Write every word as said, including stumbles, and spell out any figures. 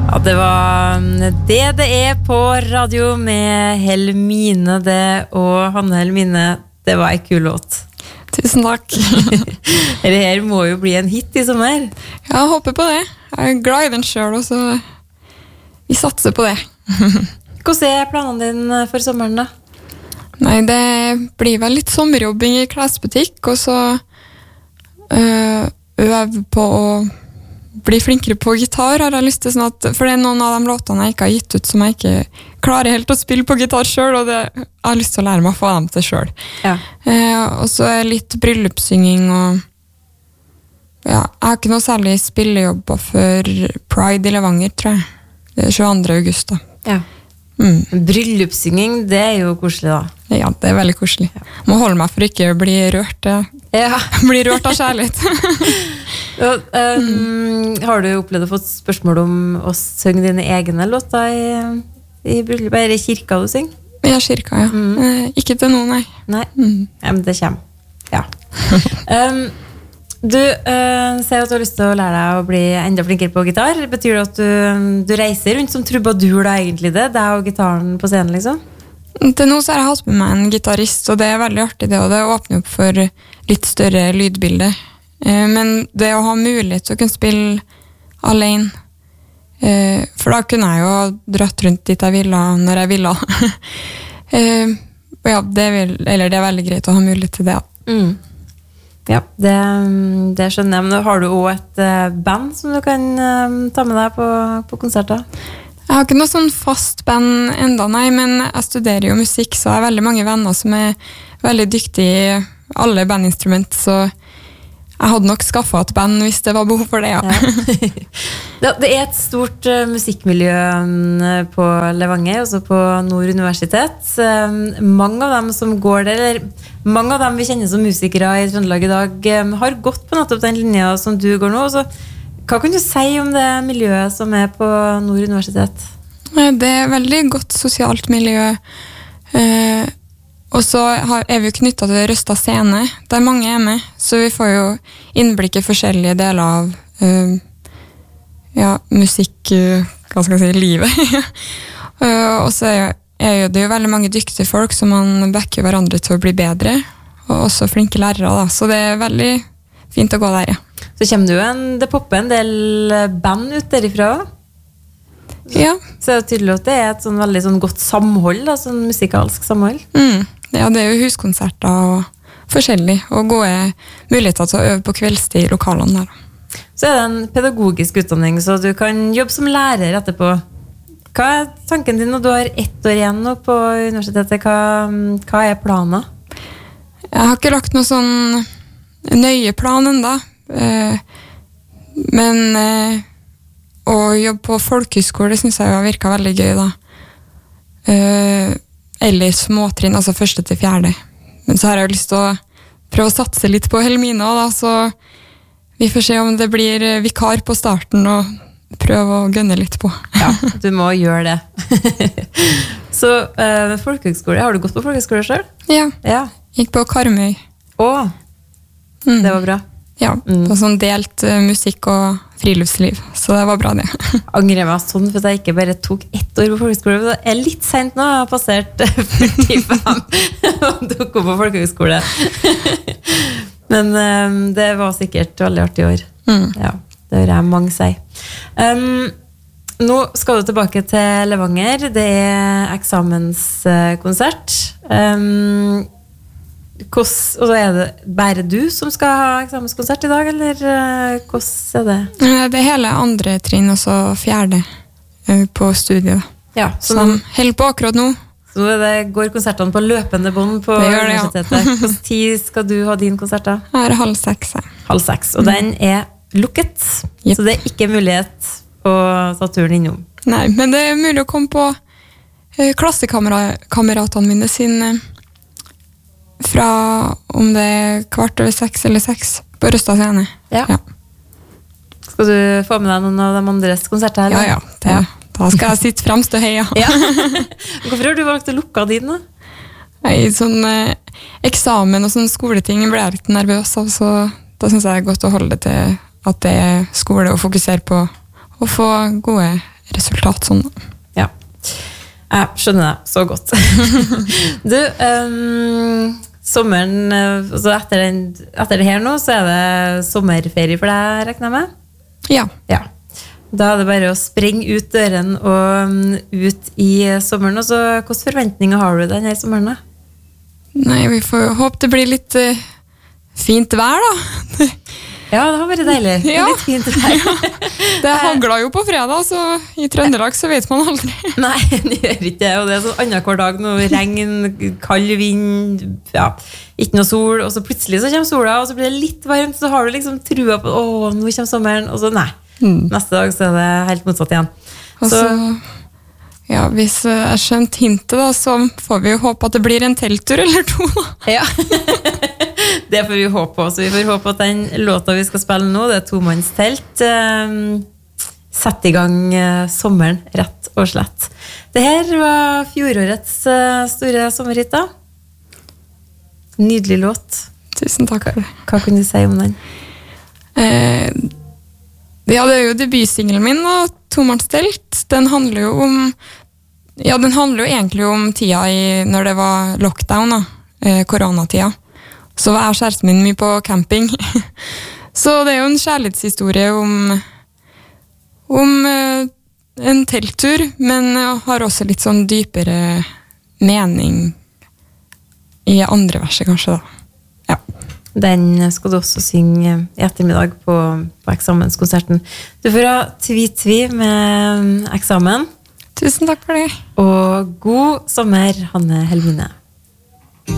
Ja, det var det det er på radio med Helmine det, og Hanne Helmine, det var en kul låt. Tusen takk. Dette her må jo bli en hit i sommer. Ja, jeg håper på det. Jeg er glad i den selv, og så vi satser på det. Hvordan er planene dine for sommeren da? Nei, det blir vel litt sommerjobbing i klesbutikk, og så øh, øve på å bli flinkere på gitar, har jeg lyst til, sånn at, for det er noen av de låtene jeg ikke har gitt ut som jeg ikke klarer helt å spille på gitar selv, og det, jeg har lyst til å lære meg å få dem til selv. Ja. Eh, og så er litt bryllupssynging, og ja, jeg har ikke noe særlig spillejobber for Pride i Levanger, tror jeg. Det er tjueandre august da. Ja. Mm. Bryllupssynging, det er jo koselig da. Ja, det er veldig koselig. Ja. Må holde meg for ikke å bli rørt. Ja. Bli rørt av kjærlighet. Og, um, mm. Har du opplevd å få spørsmål om å synge dine egne låter i, i bryllup? Er det kirka du synger? Ja, kirka, ja. Mm. Eh, ikke til noen, nei. Nei, mm. ja, men det kommer. Ja. um, du uh, sier at du har lyst til å lære deg å bli enda flinkere på gitar. Betyr det at du, du reiser rundt som trubadur da egentlig det? Det er jo gitaren på scenen, liksom? Til nå så har jeg hatt med meg en gitarist, og det er veldig artig det, og det åpner opp for litt større lydbilde. Men det å ha mulighet til å kunne spille alene, for da kunne jeg jo dratt rundt dit jeg ville når jeg ville. Ja, det, vil, eller det er veldig greit å ha mulighet til det. Mm. Ja, det, det skjønner jeg. Men har du også et band som du kan ta med deg på, på konserter? Jeg har ikke noe sånn fast band enda, nei, men jeg studerer jo musikk, så jeg har veldig mange venner som er veldig dyktige i alle bandinstrument, så jeg hadde nok skaffet et band hvis det var behov for det, ja. Ja. Det er et stort uh, musikkmiljø um, på Levanger, også på Nord universitet. Um, mange av dem som går der, eller mange av dem vi kjenner som musikere i Trøndelag i dag, um, har gått på nettopp den linja som du går nå. Så, hva kan du si om det miljøet som er på Nord universitet? Det er veldig godt sosialt miljø. Uh, Og så har, er vi jo knyttet til Røsta scene, der mange er med, så vi får jo innblikk i forskjellige deler av uh, ja, musikk, uh, hva skal jeg si, livet. uh, og så er, er det jo veldig mange dyktige folk som man backer hverandre til å bli bedre, og også flinke lærere, da. Så det er veldig fint å gå der, ja. Så kommer det jo en, det popper en del band ut derifra. Ja. Så er det tydelig at det er et sånn veldig sånn godt samhold, da, sånn musikalsk samhold. Mm. Ja, det er jo huskonserter og forskjellig, og gode muligheter til å øve på kveldstid i lokalene der. Så er det en pedagogisk utdanning, så du kan jobbe som lærer etterpå. Hva er tanken din når du har ett år igjen nå på universitetet? Hva, hva er planen? Jeg har ikke lagt noe sånn nøye plan enda, men å jobbe på folkehøyskole synes jeg har virket veldig gøy da. Eller småtrinn, altså første til fjerde. Men så har jeg jo lyst til å prøve å satse litt på Helmine også, da, så vi får se om det blir vikar på starten og prøve å gønne litt på. Ja, du må gjøre det. Så uh, folkehøyskole, har du gått på folkehøyskole selv? Ja, ja. Gikk på Karmøy. Åh, mm. Det var bra. Ja, mm. På sånn delt uh, musikk og friluftsliv, så det var bra det. Angrer meg sånn for at jeg ikke bare tok ett år på folkehøyskole. Det er litt sent nå, jeg har passert førtifem og tok opp på folkehøyskole. Men um, det var sikkert veldig artig år. Mm. Ja, det hører jeg mange si. Um, nå skal du tilbake til Levanger. Det er eksamenskonsert. Um, Hvordan, og så er det bare du som skal ha eksamenskonsert i dag, eller hvordan er det? Det er hele andre trinn, og så fjerde på studiet. Ja, så som holder på akkurat nå. Så det går konsertene på løpende bånd på det det, universitetet. Ja. Hvordan tid skal du ha din konsert da? Her er halv seks. Halv seks, og mm. den er lukket, yep. Så det er ikke mulighet å ta turen innom. Nei, men det er mulig å komme på klassekameratene mine sin fra om det er kvart over seks eller seks på Røsta scene. Ja. Ja. Skal du få med deg noen av de andres konserter? Eller? Ja, ja. Det, ja. Da skal jeg sitte fremst og heia. Ja. Hvorfor har du valgt å lukke din da? Nei, sånn eh, eksamen og sånn skoleting ble jeg litt nervøs av, så da synes jeg det er godt å holde det til at det er skole og fokusere på å få gode resultat sånn. Ja, jeg skjønner det så godt. Du, um, sommeren, altså etter, den, etter det her nå, så er det sommerferie for deg, regner jeg med? Ja. Ja. Da er det bare å sprenge ut døren og um, ut i sommeren. Og så, hvilke forventninger har du denne sommeren da? Nei, vi får håpe det blir litt uh, fint vær da. Ja, det har vært deilig. Ja. Litt fint vær. Det hagla jo på fredag, så i Trøndelag så vet man aldri. Nei, det gjør ikke det. Og det er sånn annen hver dag, noe regn, kald vind, ja, ikke noe sol, og så plutselig så kommer sola, og så blir det litt varmt, så har du liksom trua på, åh, nå kommer sommeren, og så nei. Mm. Neste dag så er det helt motsatt igjen. Og så, ja, hvis jeg skjønt hintet da, så får vi jo håpe at det blir en telttur eller to. Ja, det får vi håpe på. Så vi får håpe at den låta vi skal spille nå, det er tomannstelt, um, sett i gang uh, sommeren, rett og slett. Det her var fjorårets uh, store sommerhit da. Nydelig låt. Tusen takk for det. Hva kan du si om den? Eh, ja, det er jo debutsingelen min, og tomannstelt. Den handler jo om, ja, den handler jo egentlig om tida i, når det var lockdown da, eh, koronatida. Så var jeg og kjæresten min mye på camping. Så det er jo en kjærlighetshistorie om, om eh, en telttur, men har også litt sånn dypere mening i andre verset kanskje da. Ja. Den skal du også synge i ettermiddag på, på eksamenskonserten. Du får ha Tvi-Tvi med eksamen. Tusen takk for det. Og god sommer, Hanne Helmine.